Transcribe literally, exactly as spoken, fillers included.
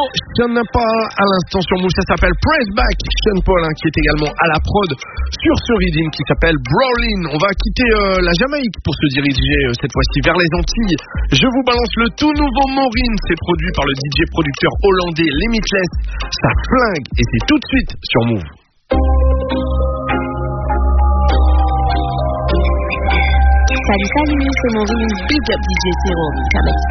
Sean Paul à l'instant sur Move, ça s'appelle Press Back. Sean Paul hein, qui est également à la prod sur ce rythme qui s'appelle Brawlin. On va quitter euh, la Jamaïque pour se diriger euh, cette fois-ci vers les Antilles. Je vous balance le tout nouveau Maureen, c'est produit par le D J producteur hollandais Limitless. Ça flingue et c'est tout de suite sur Move. Salut, salut, c'est Maureen, big up D J Zero.